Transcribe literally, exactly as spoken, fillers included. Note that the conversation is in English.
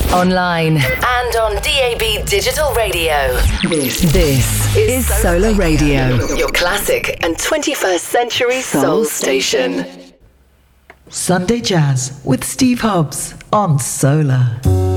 online, and on D A B Digital Radio. This, this is Solar Radio, your classic and twenty-first century soul station. Sunday Jazz with Steve Hobbs on Solar.